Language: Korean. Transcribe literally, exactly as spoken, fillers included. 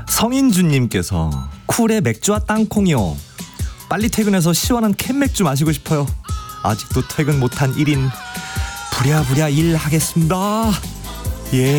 성인주님께서 쿨의 맥주와 땅콩이요. 빨리 퇴근해서 시원한 캔맥주 마시고 싶어요. 아직도 퇴근 못한 일 인 부랴부랴 일하겠습니다. 예.